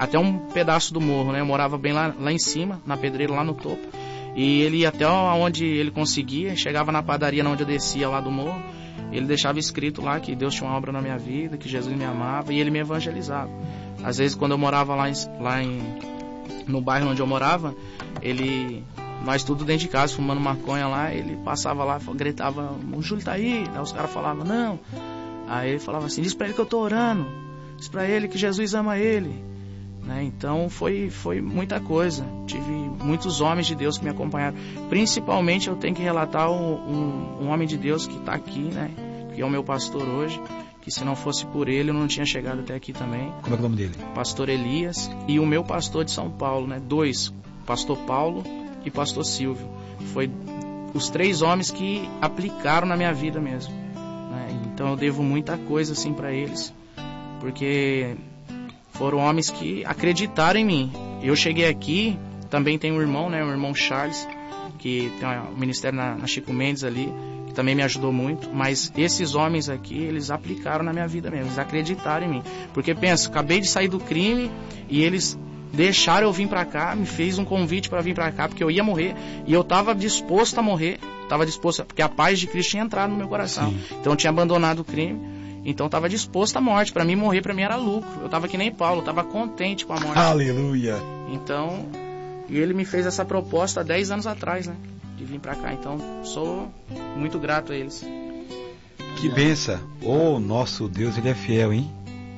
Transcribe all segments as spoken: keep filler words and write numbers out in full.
até um pedaço do morro, né? Eu morava bem lá, lá em cima, na pedreira, lá no topo. E ele ia até onde ele conseguia, chegava na padaria onde eu descia lá do morro, ele deixava escrito lá que Deus tinha uma obra na minha vida, que Jesus me amava, e ele me evangelizava. Às vezes, quando eu morava lá, em, lá em, no bairro onde eu morava, ele, nós tudo dentro de casa, fumando maconha lá, ele passava lá, gritava, o Júlio tá aí? Aí os caras falavam, não. Aí ele falava assim, diz pra ele que eu tô orando, diz pra ele que Jesus ama ele. Né? Então foi, foi muita coisa. Tive muitos homens de Deus que me acompanharam. Principalmente eu tenho que relatar um, um, um homem de Deus que está aqui, né? Que é o meu pastor hoje, que se não fosse por ele eu não tinha chegado até aqui também. Como é, é o nome dele? Pastor Elias. E o meu pastor de São Paulo, né? Dois, pastor Paulo e pastor Silvio. Foi os três homens que aplicaram na minha vida mesmo, né? Então eu devo muita coisa assim para eles, porque foram homens que acreditaram em mim. Eu cheguei aqui, também tem um irmão, né, o irmão Charles, que tem um ministério na, na Chico Mendes ali, que também me ajudou muito, mas esses homens aqui, eles aplicaram na minha vida mesmo, eles acreditaram em mim. Porque pensa, acabei de sair do crime e eles deixaram eu vir pra cá, me fez um convite para vir pra cá, porque eu ia morrer, e eu tava disposto a morrer, tava disposto, porque a paz de Cristo tinha entrado no meu coração. Sim. Então eu tinha abandonado o crime, então eu tava disposto à morte. Para mim morrer, para mim era lucro. Eu tava que nem Paulo, eu tava contente com a morte. Aleluia! Então, e ele me fez essa proposta há dez anos atrás, né, de vir pra cá. Então sou muito grato a eles. Que benção! Oh, nosso Deus, ele é fiel, hein?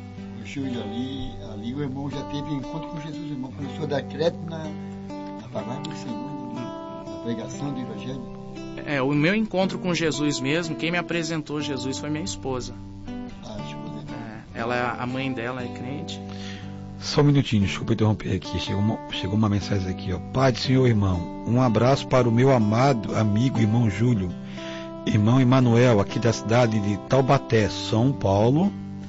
O Júlio, ali, ali o irmão já teve encontro com Jesus. O irmão começou a dar crédito na, na palavra do Senhor, na pregação do Evangelho. É, o meu encontro com Jesus mesmo, quem me apresentou Jesus foi minha esposa. Ah, esposa. É, ela, a mãe dela é crente. Só um minutinho, desculpa interromper aqui. Chegou uma, chegou uma mensagem aqui, ó. Pai do Senhor, irmão. Um abraço para o meu amado amigo, irmão Júlio. Irmão Emanuel, aqui da cidade de Taubaté, São Paulo.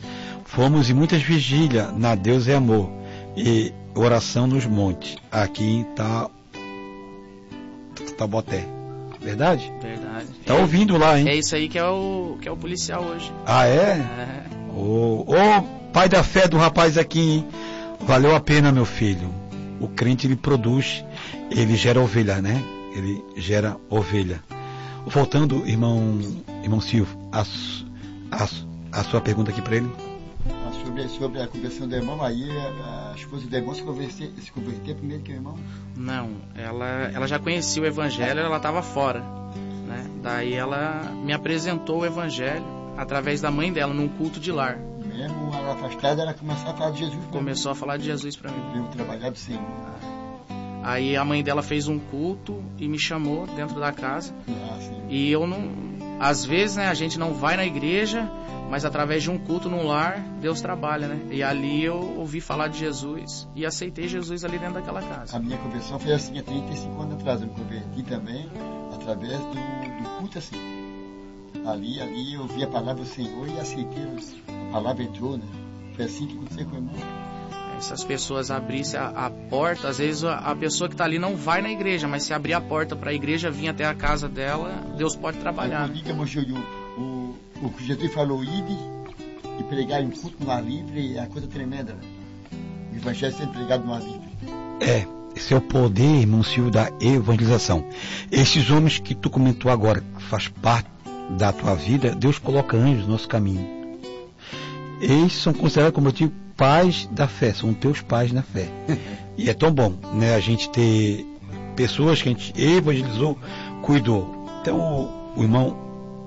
Fomos em muitas vigílias na Deus é Amor e oração nos montes, aqui em Ta... Taubaté. Verdade? Verdade. Tá ouvindo lá, hein? É isso aí que é o, que é o policial hoje. Ah, é? É. Ô, oh, oh, pai da fé do rapaz aqui, hein? Valeu a pena, meu filho. O crente, ele produz, ele gera ovelha, né? Ele gera ovelha. Voltando, irmão, irmão Silvio, a, a, a sua pergunta aqui para ele. Sobre, sobre a conversão do irmão, aí a, a esposa do irmão se converter, se converter primeiro que o irmão? Não, ela, ela já conhecia o Evangelho, ela estava fora, né? Daí ela me apresentou o Evangelho através da mãe dela, num culto de lar. Mesmo ela afastada, ela começou a falar de Jesus. Começou a falar de Jesus para mim. Veio trabalhar do Senhor. Aí a mãe dela fez um culto e me chamou dentro da casa. Ah, sim. E eu não... Às vezes, né, a gente não vai na igreja, mas através de um culto no lar, Deus trabalha, né? E ali eu ouvi falar de Jesus e aceitei Jesus ali dentro daquela casa. A minha conversão foi assim, há trinta e cinco anos atrás. Eu me converti também através do, do culto assim. Ali, ali eu ouvi a palavra do Senhor e aceitei. A palavra entrou, né? Foi assim que aconteceu com o irmão. Se as pessoas abrissem a, a porta, às vezes a, a pessoa que está ali não vai na igreja, mas se abrir a porta para a igreja vir até a casa dela, Deus pode trabalhar. Eu digo, Júlio, o, o que Jesus falou, ide e pregar em culto no ar livre, é a coisa tremenda, né? O evangelho sendo pregado no ar livre. É, esse é o poder, irmão Silvio, da evangelização. Esses homens que tu comentou agora, que faz parte da tua vida, Deus coloca anjos no nosso caminho. Eles são considerados, como eu digo, pais da fé, são teus pais na fé. E é tão bom, né, a gente ter pessoas que a gente evangelizou, cuidou. Então o, o irmão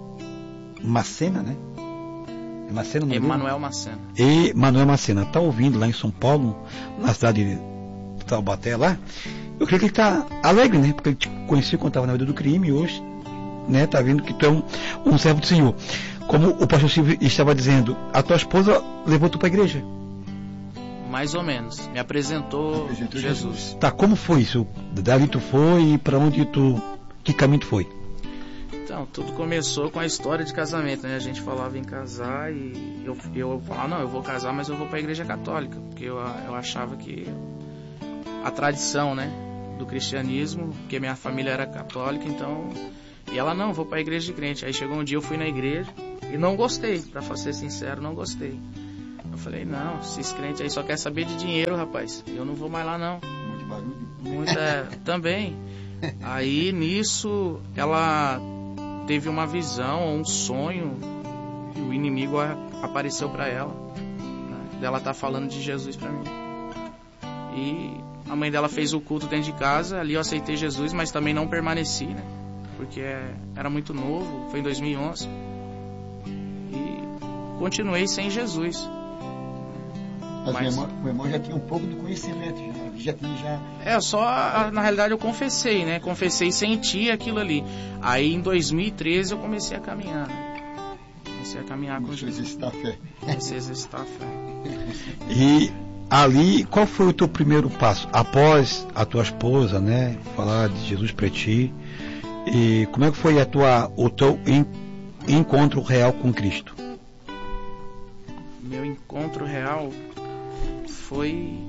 Macena, né? É Macena, não é? Emanuel Macena. Emanuel Macena, tá ouvindo lá em São Paulo, na cidade de Taubaté lá. Eu creio que ele tá alegre, né? Porque ele te conheceu quando estava na vida do crime e hoje, né, tá vendo que tu é um, um servo do Senhor. Como o pastor Silvio estava dizendo, a tua esposa levou tu para a igreja? Mais ou menos. Me apresentou, apresentou Jesus. Jesus. Tá, como foi isso? Dali tu foi e para onde tu... Que caminho tu foi? Então, tudo começou com a história de casamento, né? A gente falava em casar e eu, eu falava, não, eu vou casar, mas eu vou para a igreja católica. Porque eu, eu achava que a tradição, né, do cristianismo, porque minha família era católica, então... E ela, não, vou para a igreja de crente. Aí chegou um dia, eu fui na igreja e não gostei, para ser sincero, não gostei. Eu falei, não, esses crentes aí só querem saber de dinheiro, rapaz. Eu não vou mais lá, não. Muito barulho. Muita, também. Aí, nisso, ela teve uma visão, um sonho, e o inimigo a, apareceu para ela. Né? Ela tá falando de Jesus para mim. E a mãe dela fez o culto dentro de casa, ali eu aceitei Jesus, mas também não permaneci, né? Porque era muito novo, foi em dois mil e onze. E continuei sem Jesus. Mas, Mas o, irmão, o irmão já tinha um pouco do conhecimento, já, já tinha já... É, só, na realidade eu confessei, né? Confessei, senti aquilo ali. Aí em dois mil e treze eu comecei a caminhar, né? Comecei a caminhar com Jesus. Exercitar a fé. Comecei a exercitar a fé. E ali, qual foi o teu primeiro passo? Após a tua esposa, né, falar de Jesus para ti, e como é que foi a tua, o teu en, encontro real com Cristo? Meu encontro real foi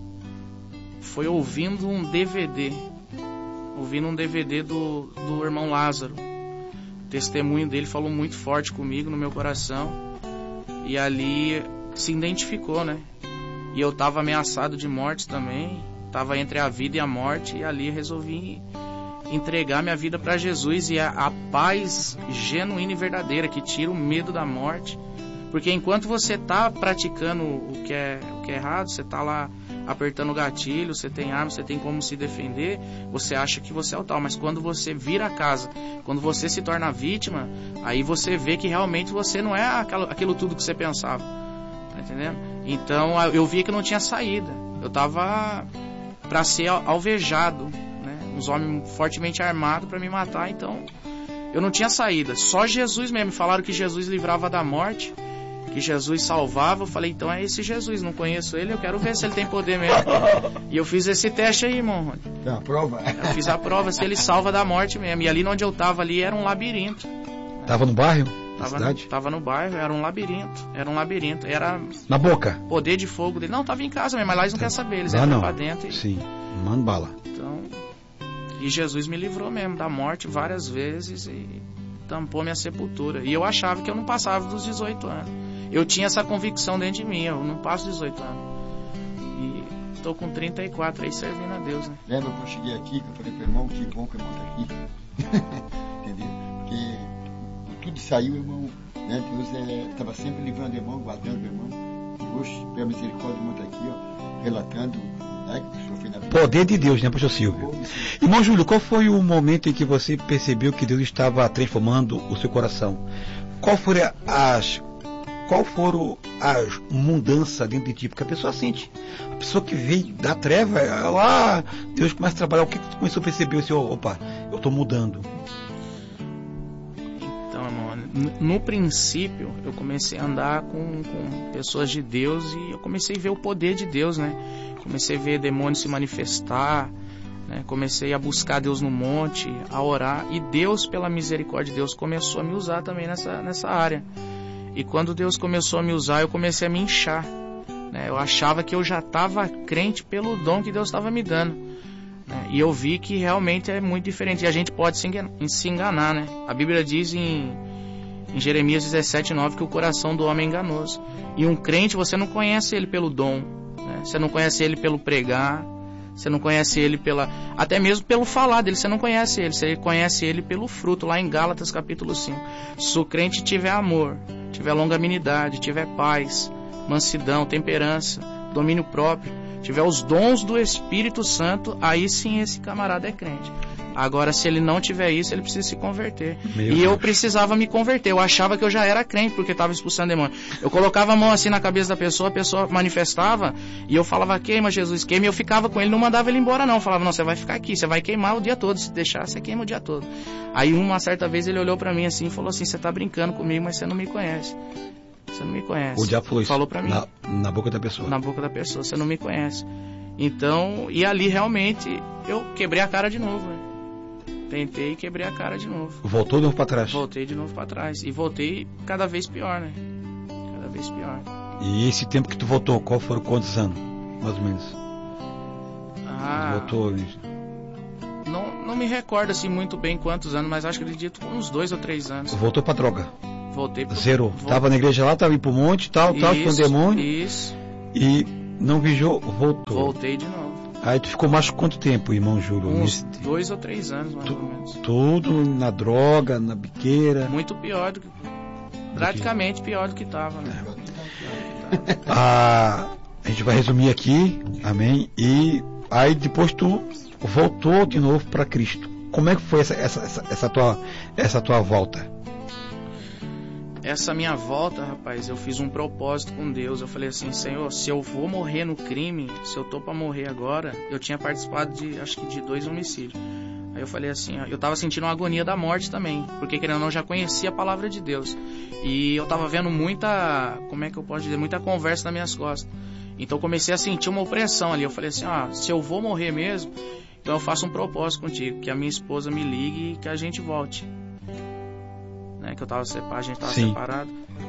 foi ouvindo um D V D, ouvindo um D V D do, do irmão Lázaro. O testemunho dele falou muito forte comigo, no meu coração, e ali se identificou, né? E eu estava ameaçado de morte também, estava entre a vida e a morte, e ali resolvi entregar minha vida para Jesus, e a, a paz genuína e verdadeira que tira o medo da morte. Porque enquanto você está praticando o que é, o que é errado, você está lá apertando o gatilho, você tem arma, você tem como se defender, você acha que você é o tal. Mas quando você vira a casa, quando você se torna vítima, aí você vê que realmente você não é aquilo, aquilo tudo que você pensava. Tá entendendo? Então eu vi que não tinha saída. Eu estava para ser alvejado, né? Uns homens fortemente armados para me matar. Então eu não tinha saída. Só Jesus mesmo. Falaram que Jesus livrava da morte, que Jesus salvava. Eu falei, então é esse Jesus, não conheço ele, eu quero ver se ele tem poder mesmo. E eu fiz esse teste aí, irmão. É a prova? Eu fiz a prova se ele salva da morte mesmo. E ali onde eu tava ali era um labirinto. Tava no bairro? Na tava, cidade? No, tava no bairro, era um labirinto. Era um labirinto. Era na boca? Poder de fogo dele. Não, tava em casa mesmo, mas lá eles não querem saber. Eles ah, entram não. pra dentro. E... Sim, manda bala. Então, e Jesus me livrou mesmo da morte várias vezes e tampou minha sepultura. E eu achava que eu não passava dos dezoito anos. Eu tinha essa convicção dentro de mim, eu não passo dezoito anos. E estou com trinta e quatro aí servindo a Deus, né? Lembra que eu cheguei aqui, que eu falei para o irmão, que bom que o irmão está aqui. Entendeu? Porque tudo saiu, irmão, né? Deus estava é, sempre livrando o irmão, guardando o irmão. E hoje, pela misericórdia, o irmão está aqui, ó, relatando, né, que o senhor fez na vida. Poder de Deus, né, pastor Silvio? Irmão Júlio, qual foi o momento em que você percebeu que Deus estava transformando o seu coração? Qual foram as... Qual foram as mudanças dentro de ti? Porque a pessoa sente. A pessoa que veio da treva, lá Deus começa a trabalhar. O que você começou a perceber? Assim, opa, eu estou mudando. Então, irmão, no princípio eu comecei a andar com, com pessoas de Deus e eu comecei a ver o poder de Deus, né? Comecei a ver demônios se manifestar, né? Comecei a buscar Deus no monte, a orar. E Deus, pela misericórdia de Deus, começou a me usar também nessa, nessa área. E quando Deus começou a me usar, eu comecei a me inchar, né? Eu achava que eu já estava crente pelo dom que Deus estava me dando, né? E eu vi que realmente é muito diferente. E a gente pode se enganar, se enganar, né? A Bíblia diz em, em Jeremias dezessete, nove que o coração do homem é enganoso. E um crente, você não conhece ele pelo dom, né? Você não conhece ele pelo pregar, você não conhece ele pela... até mesmo pelo falar dele, você não conhece ele. Você conhece ele pelo fruto, lá em Gálatas capítulo cinco. Se o crente tiver amor, tiver longanimidade, tiver paz, mansidão, temperança, domínio próprio, tiver os dons do Espírito Santo, aí sim esse camarada é crente. Agora, se ele não tiver isso, ele precisa se converter. Meu e Deus. Eu precisava me converter. Eu achava que eu já era crente porque estava expulsando demônio. Eu colocava a mão assim na cabeça da pessoa, a pessoa manifestava e eu falava, queima Jesus, queima. E eu ficava com ele, não mandava ele embora não. Eu falava, não, você vai ficar aqui, você vai queimar o dia todo. Se deixar, você queima o dia todo. Aí uma certa vez ele olhou para mim assim e falou assim, você está brincando comigo, mas você não me conhece. Você não me conhece. O diabo falou isso. Falou para mim. Na, na boca da pessoa. Na boca da pessoa, você não me conhece. Então, e ali realmente eu quebrei a cara de novo, né? Tentei e quebrei a cara de novo. Voltou de novo para trás? Voltei de novo para trás. E voltei cada vez pior, né? Cada vez pior. E esse tempo que tu voltou, qual foram quantos anos? Mais ou menos. Ah. Voltou. Não, não me recordo assim muito bem quantos anos, mas acho que acredito uns dois ou três anos. Voltou para droga? Voltei pro... Zerou. Vol... Tava na igreja lá, tava indo pro monte, tal, tal, com o demônio. Isso. E não vigiou, voltou. Voltei de novo. Aí tu ficou mais quanto tempo, irmão Júlio? Uns dois ou três anos, mais tu, ou menos. Tudo na droga, na biqueira. Muito pior do que... Praticamente pior do que tava, né? É. Ah, a gente vai resumir aqui, amém? E aí depois tu voltou de novo para Cristo. Como é que foi essa, essa, essa, essa, tua, essa tua volta? Essa minha volta, rapaz, eu fiz um propósito com Deus. Eu falei assim, Senhor, se eu vou morrer no crime, se eu tô pra morrer agora, eu tinha participado de, acho que de dois homicídios. Aí eu falei assim, eu tava sentindo uma agonia da morte também, porque querendo ou não, eu já conhecia a palavra de Deus. E eu tava vendo muita, como é que eu posso dizer, muita conversa nas minhas costas. Então eu comecei a sentir uma opressão ali. Eu falei assim, ah, se eu vou morrer mesmo, então eu faço um propósito contigo, que a minha esposa me ligue e que a gente volte. Né, que eu tava separado, a gente tava Sim. separado.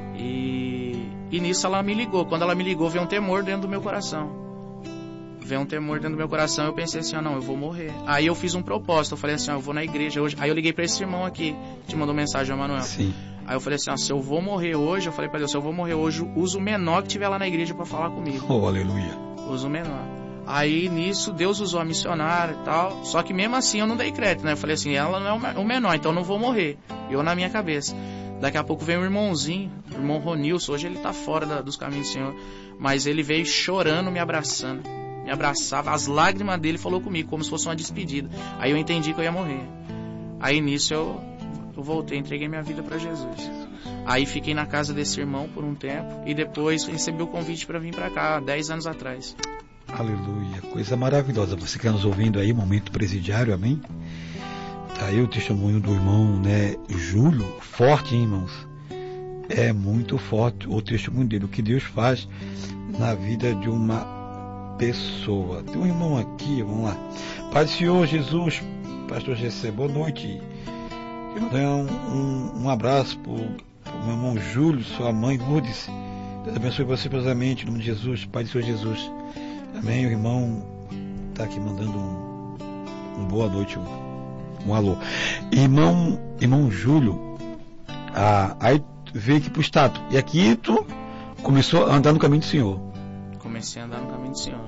E, e nisso ela me ligou. Quando ela me ligou, veio um temor dentro do meu coração. Veio um temor dentro do meu coração. Eu pensei assim, ah, não, eu vou morrer. Aí eu fiz um propósito. Eu falei assim, ah, eu vou na igreja hoje. Aí eu liguei pra esse irmão aqui, que te mandou mensagem, o Manuel. Sim. Aí eu falei assim, ah, se eu vou morrer hoje, eu falei pra Deus, se eu vou morrer hoje, usa o menor que tiver lá na igreja pra falar comigo. Oh, aleluia. Usa o menor. Aí nisso Deus usou a missionária e tal. Só que mesmo assim eu não dei crédito, né? Eu falei assim, ela não é o menor, então eu não vou morrer. Eu na minha cabeça. Daqui a pouco veio um irmãozinho, o irmão Ronilson. Hoje ele tá fora da, dos caminhos do Senhor. Mas ele veio chorando, me abraçando. Me abraçava, as lágrimas dele falou comigo, como se fosse uma despedida. Aí eu entendi que eu ia morrer. Aí nisso eu, eu voltei, entreguei minha vida para Jesus. Aí fiquei na casa desse irmão por um tempo. E depois recebi o convite para vir para cá, dez anos atrás. Aleluia, coisa maravilhosa. Você que está nos ouvindo aí, momento presidiário, amém? Tá aí o testemunho do irmão, né, Júlio, forte, hein, irmãos? É muito forte o testemunho dele, o que Deus faz na vida de uma pessoa. Tem um irmão aqui, vamos lá. Pai do Senhor Jesus, pastor G C, boa noite. Eu vou dar um, um, um abraço para o meu irmão Júlio, sua mãe Lourdes. Deus abençoe você pessoalmente, em nome de Jesus, Pai do Senhor Jesus. Amém. O irmão está aqui mandando um, um boa noite, um, um alô. Irmão, irmão Júlio, ah, aí veio aqui para o estado. E aqui tu começou a andar no caminho do Senhor. Comecei a andar no caminho do Senhor.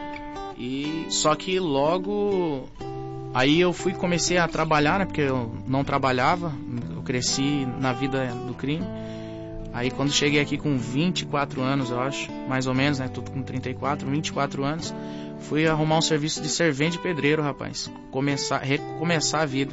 E só que logo aí eu fui comecei a trabalhar, né? Porque eu não trabalhava, eu cresci na vida do crime. Aí quando cheguei aqui com vinte e quatro anos, eu acho, mais ou menos, né? Tô com trinta e quatro, vinte e quatro anos, fui arrumar um serviço de servente de pedreiro, rapaz. Começar, recomeçar a vida.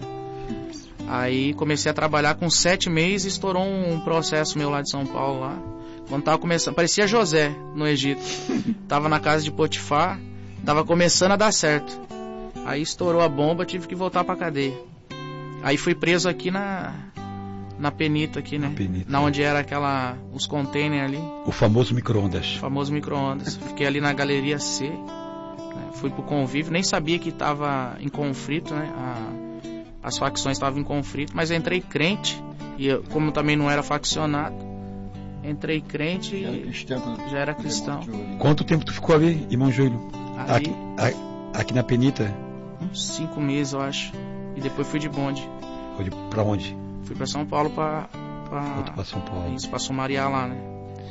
Aí comecei a trabalhar com sete meses e estourou um processo meu lá de São Paulo lá. Quando tava começando, parecia José no Egito. Tava na casa de Potifar, tava começando a dar certo. Aí estourou a bomba, tive que voltar pra cadeia. Aí fui preso aqui na na Penita aqui, né? Penita. Na onde era aquela os containers ali. O famoso micro-ondas. O famoso micro-ondas. Fiquei ali na Galeria C. Né? Fui pro convívio, nem sabia que tava em conflito, né? A, as facções estavam em conflito, mas entrei crente e eu, como também não era faccionado, entrei crente e já era cristão. Já era cristão. Quanto tempo tu ficou ali, irmão Júlio? Ali, aqui, aqui na Penita? Uns cinco meses, eu acho. E depois fui de bonde. Foi pra onde? Fui pra São Paulo pra... pra... pra São Paulo. Isso, pra Sumariar lá, né?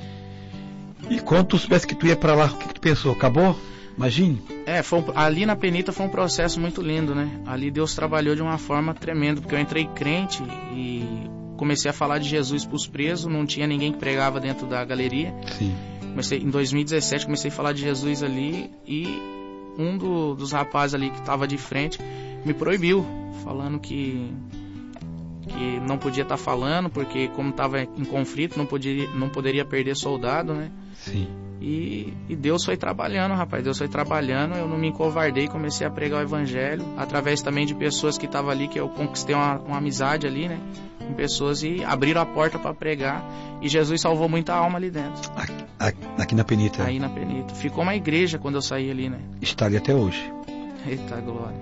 E quando tu soubesse que tu ia pra lá, o que, que tu pensou? Acabou? Imagine. É, foi um, ali na Penita foi um processo muito lindo, né? Ali Deus trabalhou de uma forma tremenda, porque eu entrei crente e comecei a falar de Jesus pros presos, não tinha ninguém que pregava dentro da galeria. Sim. Comecei, em dois mil e dezessete comecei a falar de Jesus ali e um do, dos rapazes ali que estava de frente me proibiu, falando que, que não podia estar tá falando, porque como estava em conflito não, podia, não poderia perder soldado, né? Sim. E, e Deus foi trabalhando, rapaz, Deus foi trabalhando, eu não me encovardei, comecei a pregar o evangelho, através também de pessoas que estavam ali, que eu conquistei uma, uma amizade ali, né, com pessoas e abriram a porta para pregar, e Jesus salvou muita alma ali dentro. Aqui, aqui na Penita? Aí na Penita, ficou uma igreja quando eu saí ali, né. Está ali até hoje. Eita glória.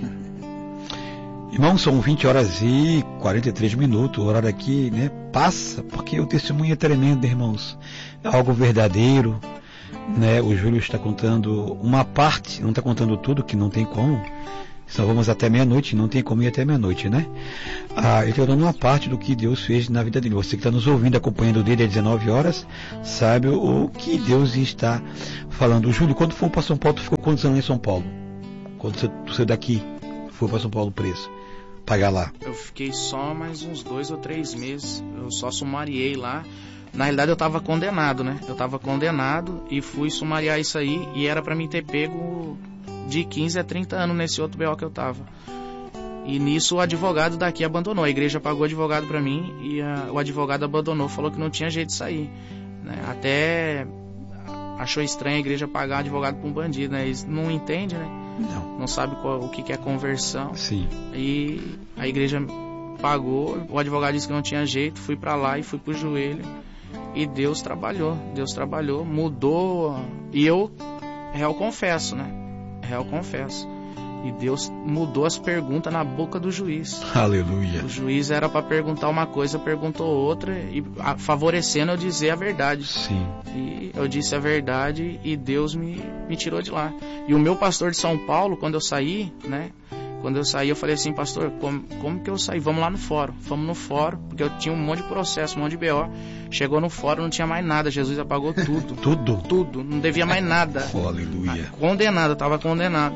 Irmão, são vinte horas e quarenta e três minutos, o horário aqui, né, passa, porque o testemunho é tremendo, irmãos, é algo verdadeiro, né, o Júlio está contando uma parte, não está contando tudo, que não tem como, Só vamos até meia-noite, não tem como ir até meia-noite, né? Ah, ele está dando uma parte do que Deus fez na vida dele. Você que está nos ouvindo, acompanhando dele às dezenove horas, sabe o que Deus está falando. Júlio, quando for para São Paulo, tu ficou quantos anos em São Paulo? Quando você, tu saiu daqui, foi para São Paulo preso, pagar lá? Eu fiquei só mais uns dois ou três meses. Eu só sumariei lá. Na realidade eu estava condenado, né? Eu estava condenado e fui sumariar isso aí, e era para mim ter pego de quinze a trinta anos nesse outro B O que eu tava. E nisso o advogado daqui abandonou. A igreja pagou advogado para mim e a, o advogado abandonou, falou que não tinha jeito de sair, né? Até achou estranho a igreja pagar advogado para um bandido, né? Eles não entendem, né? Não. Não sabe qual, o que, que é conversão. Sim. E a igreja pagou, o advogado disse que não tinha jeito, fui para lá e fui pro joelho. E Deus trabalhou, Deus trabalhou, mudou. E eu, real confesso, né? Real confesso. E Deus mudou as perguntas na boca do juiz. Aleluia. O juiz era para perguntar uma coisa, perguntou outra, e favorecendo eu dizer a verdade. Sim. E eu disse a verdade e Deus me, me tirou de lá. E o meu pastor de São Paulo, quando eu saí, né? Quando eu saí, eu falei assim, pastor, como, como que eu saí? Vamos lá no fórum. Fomos no fórum, porque eu tinha um monte de processo, um monte de B O. Chegou no fórum, não tinha mais nada. Jesus apagou tudo. Tudo? Tudo. Não devia mais nada. Oh, aleluia. Condenado, eu estava condenado.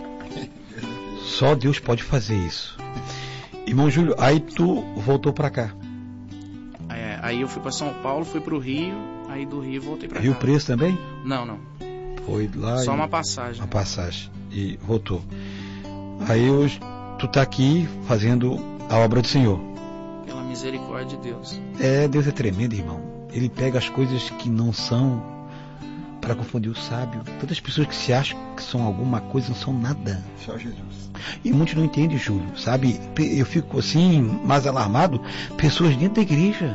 Só Deus pode fazer isso. Irmão Júlio, aí tu voltou pra cá. É, aí eu fui pra São Paulo, fui pro Rio, aí do Rio voltei pra cá. Rio Preto também? Não, não. Foi lá. Só e... uma passagem. Uma passagem. E voltou. Aí hoje tu tá aqui fazendo a obra do Senhor. Pela misericórdia de Deus. É, Deus é tremendo, irmão. Ele pega as coisas que não são para confundir o sábio. Tantas pessoas que se acham que são alguma coisa não são nada. Só Jesus. E muitos não entendem, Júlio, sabe? Eu fico assim, mais alarmado, pessoas dentro da igreja,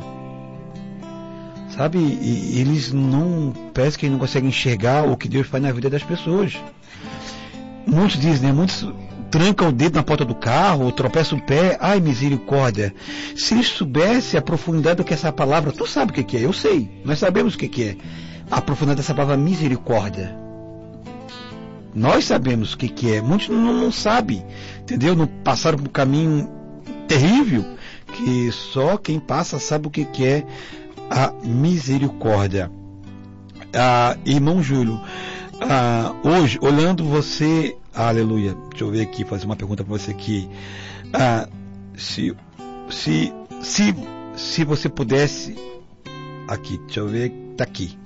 sabe? E eles não, parece que não conseguem enxergar o que Deus faz na vida das pessoas. Muitos dizem, né? Muitos trancam o dedo na porta do carro, tropeçam o pé, ai misericórdia. Se eles soubessem a profundidade do que essa palavra, tu sabe o que, que é, eu sei, nós sabemos o que, que é a profundidade dessa palavra misericórdia. Nós sabemos o que, que é, muitos não, não sabem, entendeu? Não passaram por um caminho terrível, que só quem passa sabe o que, que é a misericórdia. Ah, irmão Júlio, ah, hoje, olhando você, aleluia, deixa eu ver aqui, fazer uma pergunta para você aqui. Ah, se, se, se, se você pudesse, aqui, deixa eu ver, tá aqui.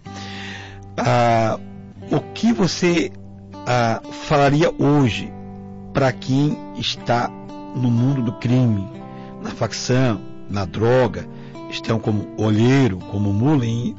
Ah, o que você ah, falaria hoje para quem está no mundo do crime, na facção, na droga, estão como olheiro, como mula, em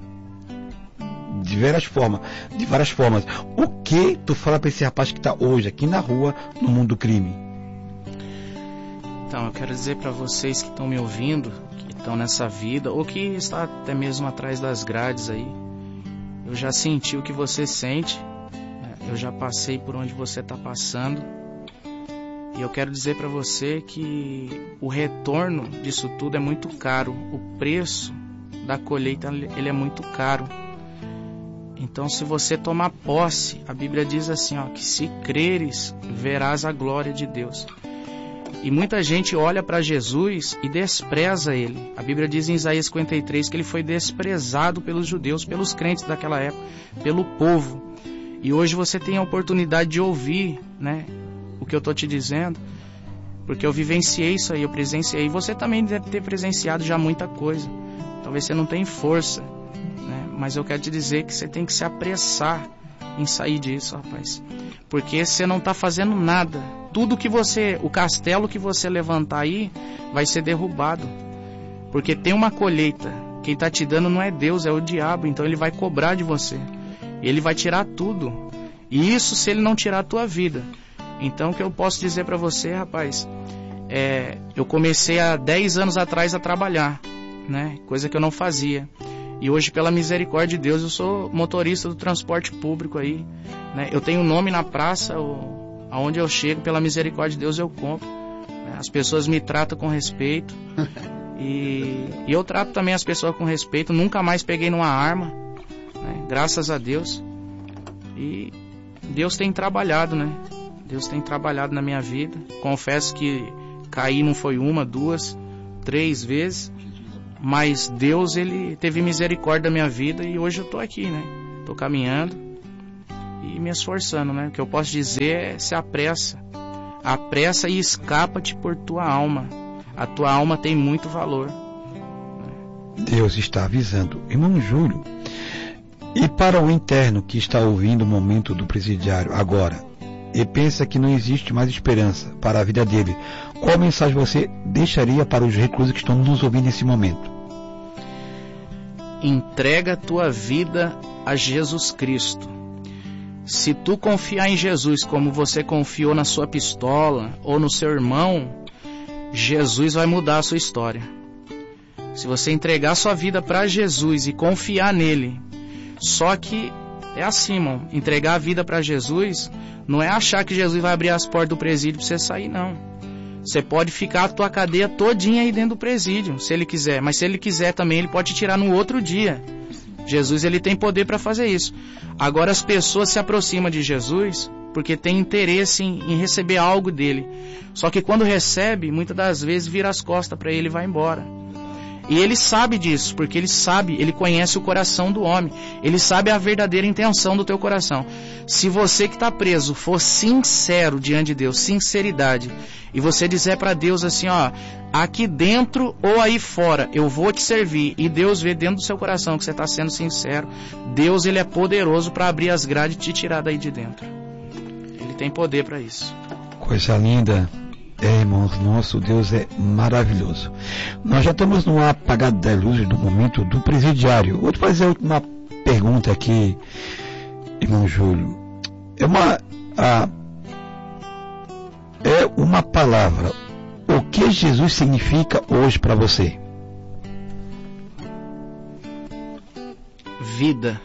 de várias formas, de várias formas. O que tu fala para esse rapaz que está hoje aqui na rua, no mundo do crime? Então, eu quero dizer para vocês que estão me ouvindo, que estão nessa vida, ou que está até mesmo atrás das grades aí, eu já senti o que você sente, né? Eu já passei por onde você está passando, e eu quero dizer para você que o retorno disso tudo é muito caro, o preço da colheita ele é muito caro. Então, se você tomar posse, a Bíblia diz assim, ó, que se creres, verás a glória de Deus. E muita gente olha para Jesus e despreza ele. A Bíblia diz em Isaías cinquenta e três que ele foi desprezado pelos judeus, pelos crentes daquela época, pelo povo. E hoje você tem a oportunidade de ouvir, né, o que eu estou te dizendo, porque eu vivenciei isso aí, eu presenciei. Você também deve ter presenciado já muita coisa. Talvez você não tenha força, né, mas eu quero te dizer que você tem que se apressar em sair disso, rapaz. Porque você não está fazendo nada. Tudo que você, o castelo que você levantar aí, vai ser derrubado. Porque tem uma colheita. Quem está te dando não é Deus, é o diabo. Então ele vai cobrar de você. Ele vai tirar tudo. E isso se ele não tirar a tua vida. Então o que eu posso dizer para você, rapaz, é, eu comecei há dez anos atrás a trabalhar, né? Coisa que eu não fazia. E hoje, pela misericórdia de Deus, eu sou motorista do transporte público aí, né? Eu tenho nome na praça, eu, aonde eu chego, pela misericórdia de Deus, eu compro, né? As pessoas me tratam com respeito. E, e eu trato também as pessoas com respeito. Nunca mais peguei numa arma, né? Graças a Deus. E Deus tem trabalhado, né? Deus tem trabalhado na minha vida. Confesso que caí não foi uma, duas, três vezes, mas Deus, Ele teve misericórdia da minha vida e hoje eu estou aqui, né? Estou caminhando e me esforçando, né? O que eu posso dizer é: se apressa, apressa e escapa-te por tua alma. A tua alma tem muito valor. Deus está avisando. Irmão Júlio, e para o interno que está ouvindo o momento do presidiário agora e pensa que não existe mais esperança para a vida dele, qual mensagem você deixaria para os reclusos que estão nos ouvindo nesse momento? Entrega a tua vida a Jesus Cristo. Se tu confiar em Jesus como você confiou na sua pistola ou no seu irmão, Jesus vai mudar a sua história. Se você entregar sua vida para Jesus e confiar nele, só que é assim, irmão, entregar a vida para Jesus não é achar que Jesus vai abrir as portas do presídio para você sair, não. Você pode ficar a tua cadeia todinha aí dentro do presídio, se ele quiser, mas se ele quiser também, ele pode te tirar no outro dia. Jesus, ele tem poder para fazer isso. Agora as pessoas se aproximam de Jesus porque tem interesse em, em receber algo dele. Só que quando recebe, muitas das vezes vira as costas para ele e vai embora. E ele sabe disso, porque ele sabe, ele conhece o coração do homem. Ele sabe a verdadeira intenção do teu coração. Se você que está preso for sincero diante de Deus, sinceridade, e você dizer para Deus assim, ó, aqui dentro ou aí fora, eu vou te servir, e Deus vê dentro do seu coração que você está sendo sincero, Deus, ele é poderoso para abrir as grades e te tirar daí de dentro. Ele tem poder para isso. Coisa linda. É, irmãos, nosso Deus é maravilhoso. Nós já estamos no apagado das luzes no momento do presidiário. Vou te fazer a última pergunta aqui, irmão Júlio. É uma, a, é uma palavra. O que Jesus significa hoje para você? Vida.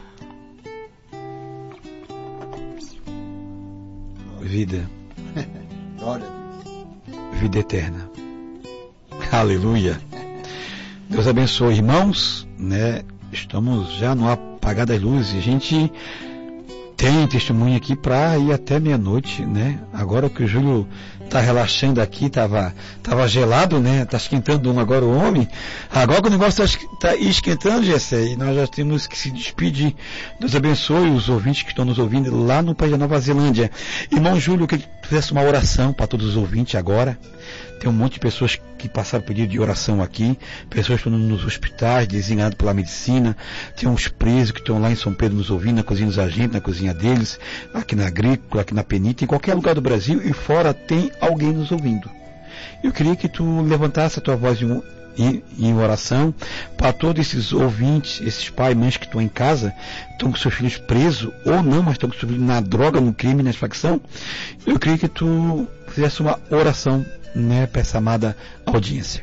Vida. Glória a Deus. Vida eterna. Aleluia. Deus abençoe, irmãos, né? Estamos já no apagar das luzes. A gente tem testemunho aqui para ir até meia-noite, né? Agora que o Júlio tá relaxando aqui, tava, tava gelado, né? Tá esquentando um agora o homem. Agora que o negócio tá, tá esquentando, Gessé, e nós já temos que se despedir. Deus abençoe os ouvintes que estão nos ouvindo lá no país da Nova Zelândia. Irmão Júlio, que ele fizesse uma oração para todos os ouvintes agora. Tem um monte de pessoas que passaram pedido de oração aqui, pessoas que estão nos hospitais, designadas pela medicina, tem uns presos que estão lá em São Pedro nos ouvindo, na cozinha dos agentes, na cozinha deles, aqui na Agrícola, aqui na Penita, em qualquer lugar do Brasil e fora tem alguém nos ouvindo. Eu queria que tu levantasse a tua voz em, em, em oração para todos esses ouvintes, esses pais e mães que estão em casa, estão com seus filhos presos, ou não, mas estão com seus filhos na droga, no crime, na facção. Eu queria que tu fizesse uma oração, né, para essa amada audiência.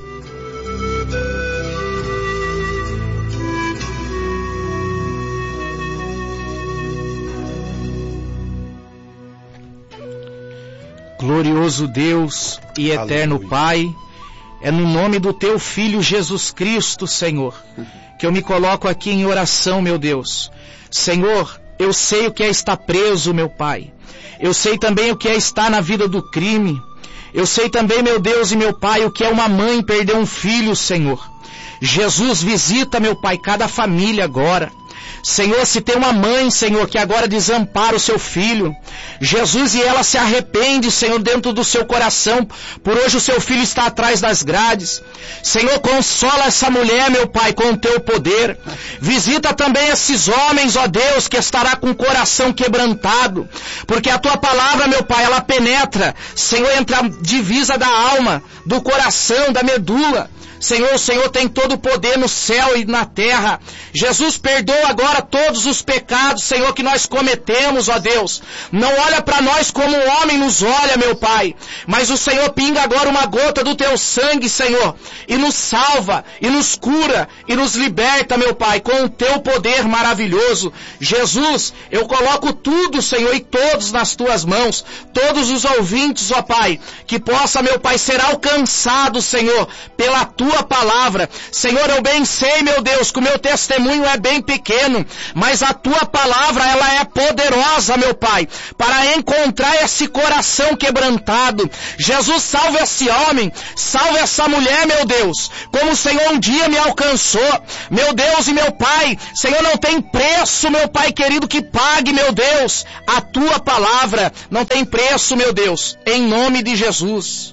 Glorioso Deus e eterno Aleluia. Pai, é no nome do teu Filho Jesus Cristo, Senhor, que eu me coloco aqui em oração, meu Deus. Senhor, eu sei o que é estar preso, meu Pai. Eu sei também o que é estar na vida do crime. Eu sei também, meu Deus e meu Pai, o que é uma mãe perder um filho, Senhor. Jesus, visita, meu Pai, cada família agora. Senhor, se tem uma mãe, Senhor, que agora desampara o seu filho, Jesus, e ela se arrepende, Senhor, dentro do seu coração, por hoje o seu filho está atrás das grades. Senhor, consola essa mulher, meu Pai, com o teu poder. Visita também esses homens, ó Deus, que estará com o coração quebrantado, porque a tua palavra, meu Pai, ela penetra, Senhor, entre a divisa da alma, do coração, da medula. Senhor, o Senhor tem todo o poder no céu e na terra. Jesus, perdoa agora todos os pecados, Senhor, que nós cometemos, ó Deus. Não olha para nós como o homem nos olha, meu Pai. Mas o Senhor pinga agora uma gota do teu sangue, Senhor, e nos salva, e nos cura, e nos liberta, meu Pai, com o teu poder maravilhoso. Jesus, eu coloco tudo, Senhor, e todos nas tuas mãos. Todos os ouvintes, ó Pai, que possa, meu Pai, ser alcançado, Senhor, pela tua tua palavra. Senhor, eu bem sei, meu Deus, que o meu testemunho é bem pequeno, mas a tua palavra, ela é poderosa, meu Pai, para encontrar esse coração quebrantado. Jesus, salva esse homem, salva essa mulher, meu Deus, como o Senhor um dia me alcançou. Meu Deus e meu Pai, Senhor, não tem preço, meu Pai querido, que pague, meu Deus, a tua palavra. Não tem preço, meu Deus, em nome de Jesus.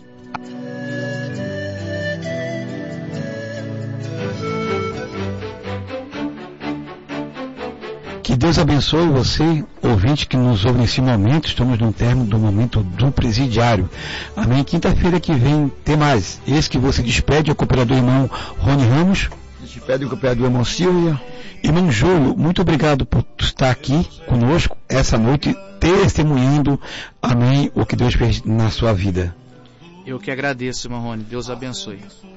Que Deus abençoe você, ouvinte que nos ouve nesse momento. Estamos no término do momento do presidiário. Amém. Quinta-feira que vem tem mais. Esse que você despede é o cooperador irmão Rony Ramos. Despede o cooperador irmão Silvia. Irmão Júlio, muito obrigado por estar aqui conosco essa noite, testemunhando, amém, o que Deus fez na sua vida. Eu que agradeço, irmão Rony. Deus abençoe.